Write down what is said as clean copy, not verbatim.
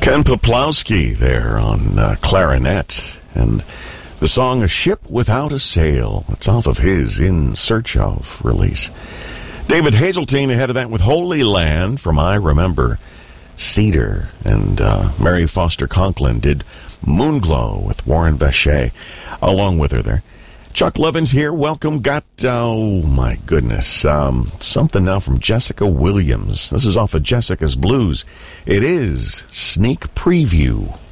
Ken Poplawski there on clarinet, and the song A Ship Without a Sail. It's off of his In Search Of release. David Hazeltine ahead of that with Holy Land from I Remember Cedar, and Mary Foster Conklin did Moonglow with Warren Vacher along with her there. Chuck Levins here. Welcome. Got, oh my goodness, something now from Jessica Williams. This is off of Jessica's Blues. It is Sneak Preview.